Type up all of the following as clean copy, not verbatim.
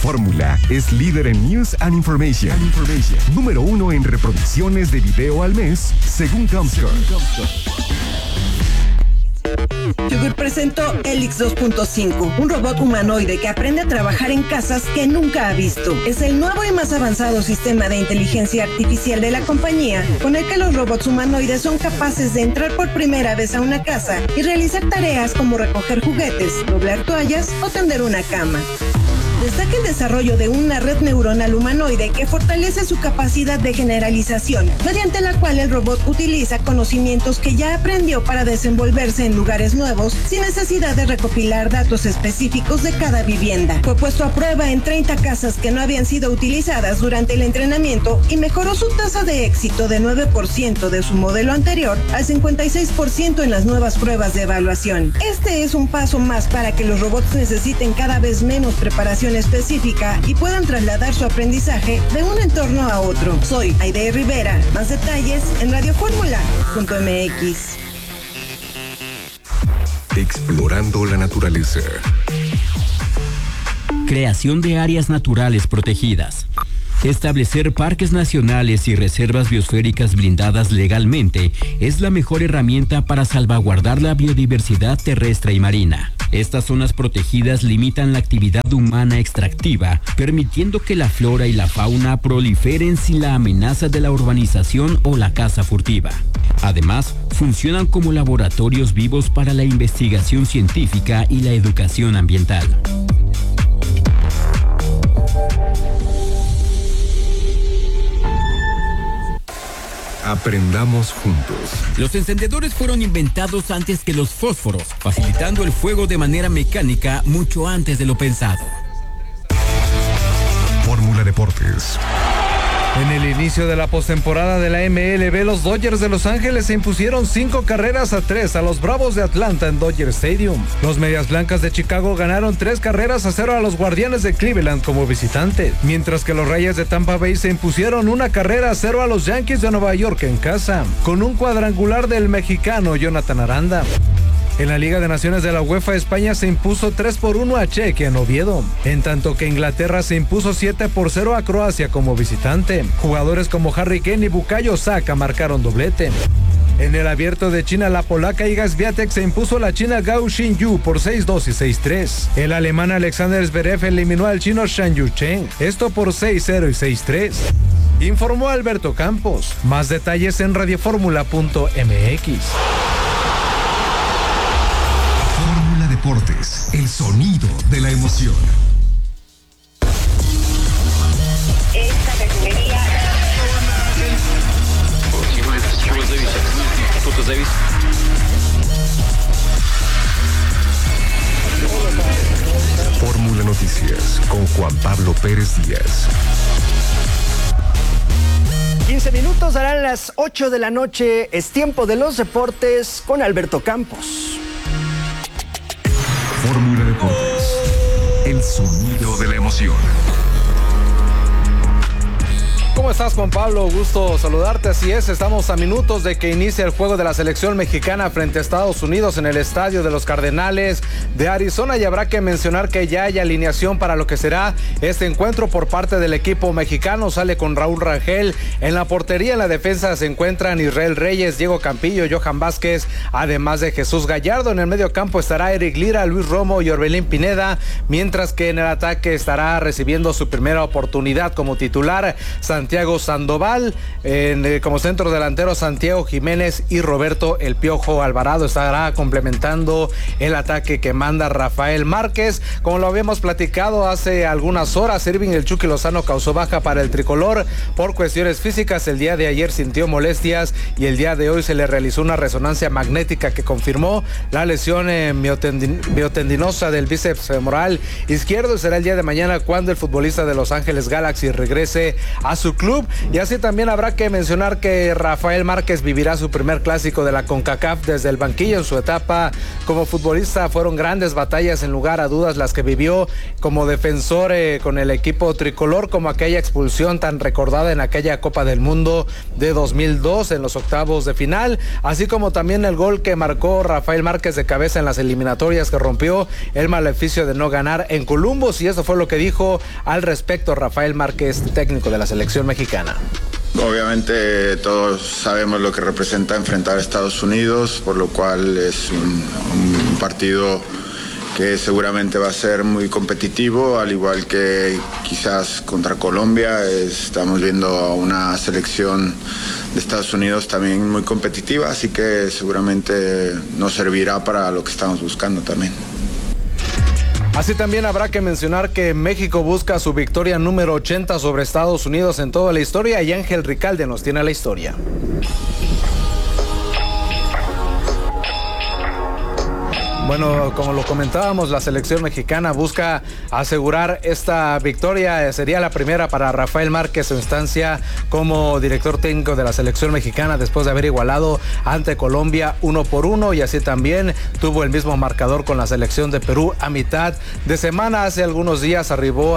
Fórmula es líder en News and Information. Número 1 en reproducciones de video al mes, según Comscore. Yugur presentó Helix 2.5, un robot humanoide que aprende a trabajar en casas que nunca ha visto. Es el nuevo y más avanzado sistema de inteligencia artificial de la compañía, con el que los robots humanoides son capaces de entrar por primera vez a una casa y realizar tareas como recoger juguetes, doblar toallas o tender una cama. Destaca el desarrollo de una red neuronal humanoide que fortalece su capacidad de generalización, mediante la cual el robot utiliza conocimientos que ya aprendió para desenvolverse en lugares nuevos sin necesidad de recopilar datos específicos de cada vivienda. Fue puesto a prueba en 30 casas que no habían sido utilizadas durante el entrenamiento y mejoró su tasa de éxito de 9% de su modelo anterior al 56% en las nuevas pruebas de evaluación. Este es un paso más para que los robots necesiten cada vez menos preparación específica y puedan trasladar su aprendizaje de un entorno a otro. Soy Aide Rivera. Más detalles en radioformula.mx. Explorando la naturaleza. Creación de áreas naturales protegidas. Establecer parques nacionales y reservas biosféricas blindadas legalmente es la mejor herramienta para salvaguardar la biodiversidad terrestre y marina. Estas zonas protegidas limitan la actividad humana extractiva, permitiendo que la flora y la fauna proliferen sin la amenaza de la urbanización o la caza furtiva. Además, funcionan como laboratorios vivos para la investigación científica y la educación ambiental. Aprendamos juntos. Los encendedores fueron inventados antes que los fósforos, facilitando el fuego de manera mecánica mucho antes de lo pensado. Fórmula Deportes. En el inicio de la postemporada de la MLB, los Dodgers de Los Ángeles se impusieron 5-3 a los Bravos de Atlanta en Dodger Stadium. Los Medias Blancas de Chicago ganaron 3-0 a los Guardianes de Cleveland como visitantes, mientras que los Reyes de Tampa Bay se impusieron 1-0 a los Yankees de Nueva York en casa, con un cuadrangular del mexicano Jonathan Aranda. En la Liga de Naciones de la UEFA, España se impuso 3-1 a Chequia en Oviedo, en tanto que Inglaterra se impuso 7-0 a Croacia como visitante. Jugadores como Harry Kane y Bukayo Saka marcaron doblete. En el Abierto de China, la polaca Iga Swiatek se impuso a la china Gao Xinyu por 6-2 y 6-3. El alemán Alexander Zverev eliminó al chino Shan Yucheng, esto por 6-0 y 6-3. Informó Alberto Campos. Más detalles en radioformula.mx. Deportes, el sonido de la emoción. Esta refinería. Fórmula Noticias con Juan Pablo Pérez Díaz. 15 minutos, darán las 8 de la noche. Es tiempo de los deportes con Alberto Campos. Fórmula Deportes, el sonido de la emoción. ¿Cómo estás, Juan Pablo? Gusto saludarte. Así es, estamos a minutos de que inicie el juego de la selección mexicana frente a Estados Unidos en el estadio de los Cardenales de Arizona, y habrá que mencionar que ya hay alineación para lo que será este encuentro por parte del equipo mexicano. Sale con Raúl Rangel en la portería. En la defensa se encuentran Israel Reyes, Diego Campillo, Johan Vázquez, además de Jesús Gallardo. En el medio campo estará Eric Lira, Luis Romo y Orbelín Pineda, mientras que en el ataque estará recibiendo su primera oportunidad como titular Santiago Sandoval, como centro delantero Santiago Jiménez y Roberto El Piojo Alvarado. Estará complementando el ataque que manda Rafael Márquez. Como lo habíamos platicado hace algunas horas, Irving El Chucky Lozano causó baja para el tricolor por cuestiones físicas. El día de ayer sintió molestias y el día de hoy se le realizó una resonancia magnética que confirmó la lesión miotendinosa del bíceps femoral izquierdo. Será el día de mañana cuando el futbolista de Los Ángeles Galaxy regrese a su su club. Y así también habrá que mencionar que Rafael Márquez vivirá su primer clásico de la CONCACAF desde el banquillo. En su etapa como futbolista fueron grandes batallas, sin lugar a dudas, las que vivió como defensor con el equipo tricolor, como aquella expulsión tan recordada en aquella Copa del Mundo de 2002 en los octavos de final, así como también el gol que marcó Rafael Márquez de cabeza en las eliminatorias, que rompió el maleficio de no ganar en Columbus. Y eso fue lo que dijo al respecto Rafael Márquez, técnico de la selección mexicana. Obviamente todos sabemos lo que representa enfrentar a Estados Unidos, por lo cual es un partido que seguramente va a ser muy competitivo, al igual que quizás contra Colombia. Estamos viendo a una selección de Estados Unidos también muy competitiva, así que seguramente nos servirá para lo que estamos buscando también. Así también habrá que mencionar que México busca su victoria número 80 sobre Estados Unidos en toda la historia, y Ángel Ricalde nos tiene la historia. Bueno, como lo comentábamos, la selección mexicana busca asegurar esta victoria. Sería la primera para Rafael Márquez en su instancia como director técnico de la selección mexicana, después de haber igualado ante Colombia 1-1, y así también tuvo el mismo marcador con la selección de Perú a mitad de semana. Hace algunos días arribó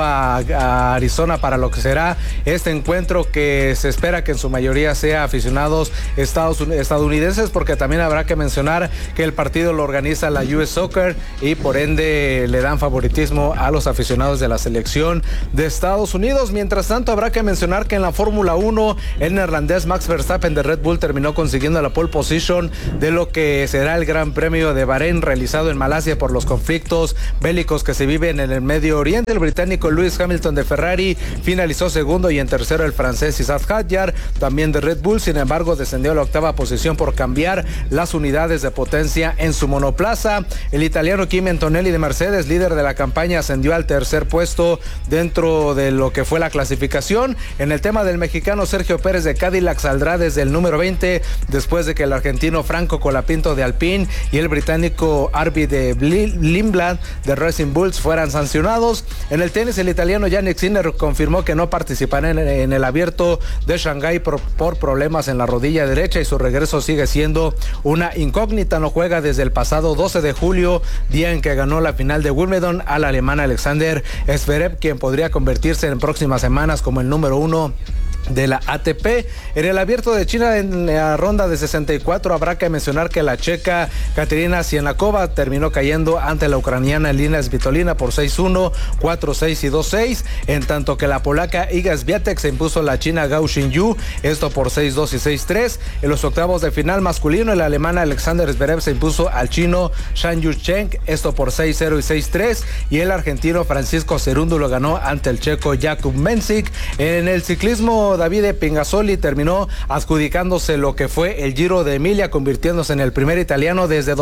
a Arizona para lo que será este encuentro, que se espera que en su mayoría sea aficionados estadounidenses, porque también habrá que mencionar que el partido lo organiza la US Soccer y por ende le dan favoritismo a los aficionados de la selección de Estados Unidos. Mientras tanto, habrá que mencionar que en la Fórmula 1 el neerlandés Max Verstappen de Red Bull terminó consiguiendo la pole position de lo que será el Gran Premio de Bahrein, realizado en Malasia por los conflictos bélicos que se viven en el Medio Oriente. El británico Lewis Hamilton de Ferrari finalizó segundo, y en tercero el francés Isaac Hadjar, también de Red Bull. Sin embargo, descendió a la octava posición por cambiar las unidades de potencia en su monoplaza. El italiano Kimi Antonelli de Mercedes, líder de la campaña, ascendió al tercer puesto dentro de lo que fue la clasificación. En el tema del mexicano Sergio Pérez de Cadillac saldrá desde el número 20 después de que el argentino Franco Colapinto de Alpine y el británico Arby de Lindblad de Racing Bulls fueran sancionados. En el tenis, el italiano Jannik Sinner confirmó que no participará en el abierto de Shanghái por problemas en la rodilla derecha, y su regreso sigue siendo una incógnita. No juega desde el pasado 12 de julio, día en que ganó la final de Wimbledon al alemán Alexander Zverev, quien podría convertirse en próximas semanas como el número 1 de la ATP. En el abierto de China, en la ronda de 64, habrá que mencionar que la checa Katerina Sienakova terminó cayendo ante la ucraniana Elina Svitolina por 6-1, 4-6 y 2-6, en tanto que la polaca Iga Swiatek se impuso a la china Gao Xinyu, esto por 6-2 y 6-3. En los octavos de final masculino, el alemán Alexander Zverev se impuso al chino Shan Yucheng, esto por 6-0 y 6-3, y el argentino Francisco Cerúndulo ganó ante el checo Jakub Mensik. En el ciclismo, Davide Pingazzoli terminó adjudicándose lo que fue el Giro de Emilia, convirtiéndose en el primer italiano desde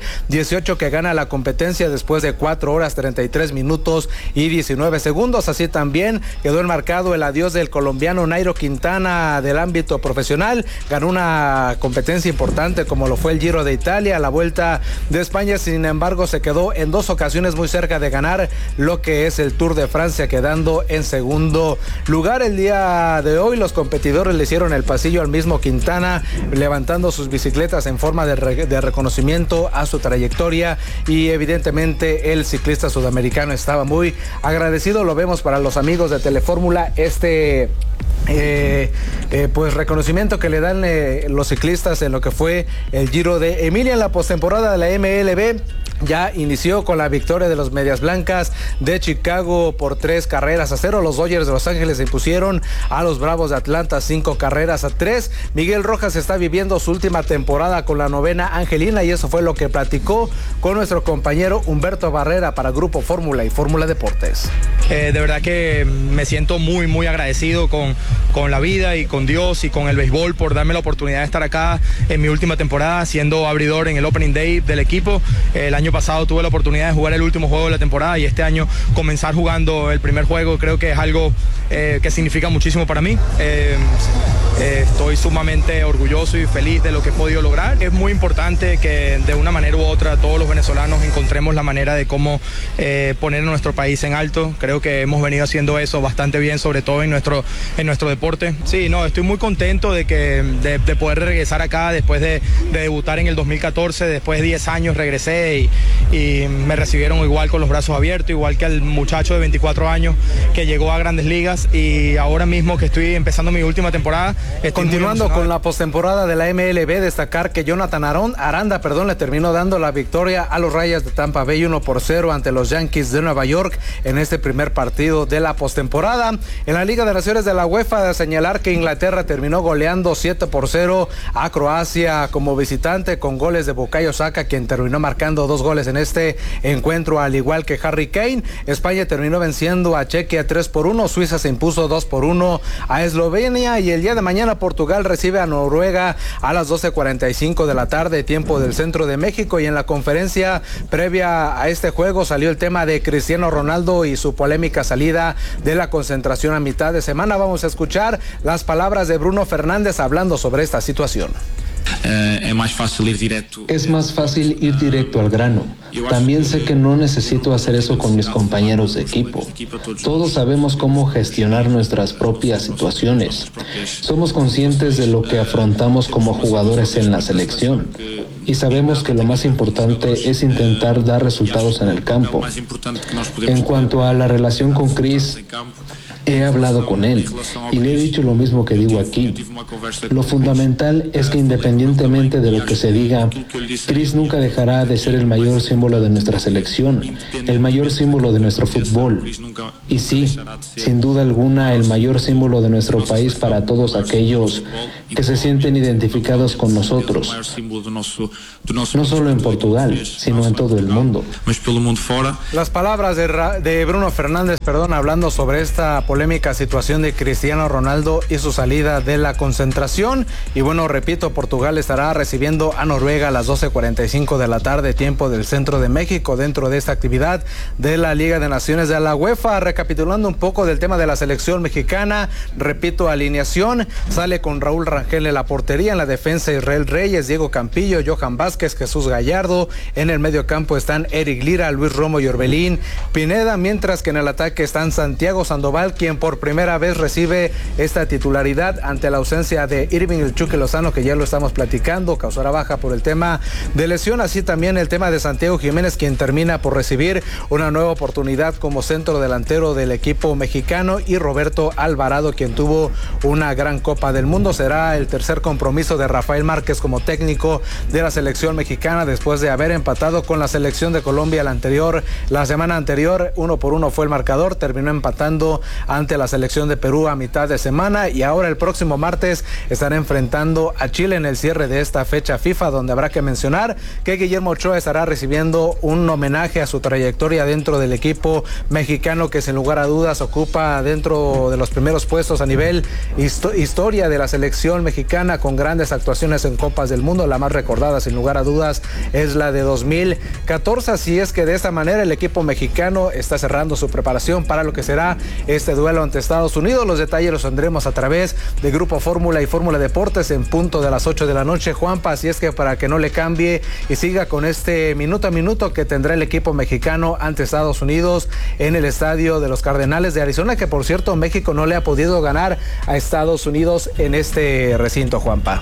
2018 que gana la competencia después de 4 horas 33 minutos y 19 segundos. Así también quedó enmarcado el adiós del colombiano Nairo Quintana del ámbito profesional. Ganó una competencia importante como lo fue el Giro de Italia, la Vuelta de España. Sin embargo, se quedó en 2 ocasiones muy cerca de ganar lo que es el Tour de Francia, quedando en segundo lugar. El día de hoy los competidores le hicieron el pasillo al mismo Quintana, levantando sus bicicletas en forma de reconocimiento a su trayectoria, y evidentemente el ciclista sudamericano estaba muy agradecido. Lo vemos para los amigos de Telefórmula, pues reconocimiento que le dan los ciclistas en lo que fue el Giro de Emilia. En la postemporada de la MLB ya inició con la victoria de los Medias Blancas de Chicago por 3-0. Los Dodgers de Los Ángeles se impusieron a los Bravos de Atlanta 5-3. Miguel Rojas está viviendo su última temporada con la novena angelina, y eso fue lo que platicó con nuestro compañero Humberto Barrera para Grupo Fórmula y Fórmula Deportes. De verdad que me siento muy agradecido con la vida y con Dios y con el béisbol por darme la oportunidad de estar acá en mi última temporada siendo abridor en el Opening Day del equipo. El año año pasado tuve la oportunidad de jugar el último juego de la temporada y este año comenzar jugando el primer juego creo que es algo que significa muchísimo para mí. Estoy sumamente orgulloso y feliz de lo que he podido lograr. Es muy importante que de una manera u otra todos los venezolanos encontremos la manera de cómo poner a nuestro país en alto. Creo que hemos venido haciendo eso bastante bien, sobre todo en nuestro deporte. Sí, no, estoy muy contento de poder regresar acá después de debutar en el 2014. Después de 10 años regresé y me recibieron igual con los brazos abiertos, igual que al muchacho de 24 años que llegó a Grandes Ligas, y ahora mismo que estoy empezando mi última temporada. Continuando con la postemporada de la MLB, destacar que Jonathan Aranda le terminó dando la victoria a los Rayas de Tampa Bay 1-0 ante los Yankees de Nueva York en este primer partido de la postemporada. En la Liga de Naciones de la UEFA, de señalar que Inglaterra terminó goleando 7-0 a Croacia como visitante, con goles de Bukayo Saka, quien terminó marcando 2 goles en este encuentro, al igual que Harry Kane. España terminó venciendo a Chequia 3-1, Suiza se impuso 2-1 a Eslovenia, y el día de mañana Portugal recibe a Noruega a las 12:45 de la tarde, tiempo del centro de México. Y en la conferencia previa a este juego salió el tema de Cristiano Ronaldo y su polémica salida de la concentración a mitad de semana. Vamos a escuchar las palabras de Bruno Fernández hablando sobre esta situación. Es más fácil ir directo al grano. También sé que no necesito hacer eso con mis compañeros de equipo. Todos sabemos cómo gestionar nuestras propias situaciones. Somos conscientes de lo que afrontamos como jugadores en la selección. Y sabemos que lo más importante es intentar dar resultados en el campo. En cuanto a la relación con Chris, he hablado con él y le he dicho lo mismo que digo aquí. Lo fundamental es que independientemente de lo que se diga, Chris nunca dejará de ser el mayor símbolo de nuestra selección, el mayor símbolo de nuestro fútbol. Y sí, sin duda alguna, el mayor símbolo de nuestro país para todos aquellos que se sienten identificados con nosotros. No solo en Portugal, sino en todo el mundo. Las palabras de Bruno Fernández, hablando sobre esta polémica situación de Cristiano Ronaldo y su salida de la concentración. Y bueno, repito, Portugal estará recibiendo a Noruega a las 12:45 de la tarde, tiempo del centro de México, dentro de esta actividad de la Liga de Naciones de la UEFA. Recapitulando un poco del tema de la selección mexicana, repito, alineación: sale con Raúl Rangel en la portería, en la defensa Israel Reyes, Diego Campillo, Johan Vázquez, Jesús Gallardo. En el medio campo están Eric Lira, Luis Romo y Orbelín Pineda, mientras que en el ataque están Santiago Sandoval, quien por primera vez recibe esta titularidad ante la ausencia de Irving El Chucky Lozano, que ya lo estamos platicando, causará baja por el tema de lesión. Así también el tema de Santiago Jiménez, quien termina por recibir una nueva oportunidad como centro delantero del equipo mexicano, y Roberto Alvarado, quien tuvo una gran Copa del Mundo. Será el tercer compromiso de Rafael Márquez como técnico de la selección mexicana, después de haber empatado con la selección de Colombia la semana anterior. 1-1 fue el marcador, terminó empatando ante la selección de Perú a mitad de semana, y ahora el próximo martes estará enfrentando a Chile en el cierre de esta fecha FIFA, donde habrá que mencionar que Guillermo Ochoa estará recibiendo un homenaje a su trayectoria dentro del equipo mexicano, que sin lugar a dudas ocupa dentro de los primeros puestos a nivel historia de la selección mexicana, con grandes actuaciones en Copas del Mundo. La más recordada sin lugar a dudas es la de 2014, así es que de esta manera el equipo mexicano está cerrando su preparación para lo que será este duelo ante Estados Unidos. Los detalles los tendremos a través de Grupo Fórmula y Fórmula Deportes en punto de las 8 de la noche, Juanpa, así es que para que no le cambie y siga con este minuto a minuto que tendrá el equipo mexicano ante Estados Unidos en el estadio de los Cardenales de Arizona, que por cierto México no le ha podido ganar a Estados Unidos en este recinto, Juanpa.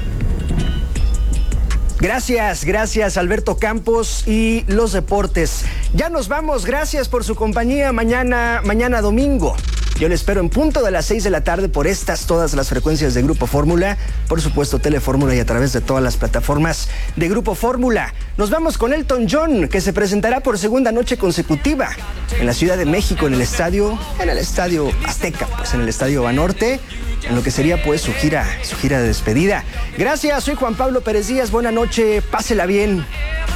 Gracias Alberto Campos y los deportes. Ya nos vamos, gracias por su compañía. Mañana domingo yo le espero en punto de las 6 de la tarde por todas las frecuencias de Grupo Fórmula, por supuesto Telefórmula, y a través de todas las plataformas de Grupo Fórmula. Nos vamos con Elton John, que se presentará por segunda noche consecutiva en la Ciudad de México, en el estadio Azteca, pues en el estadio Banorte, en lo que sería pues su gira de despedida. Gracias, soy Juan Pablo Pérez Díaz, buena noche, pásela bien.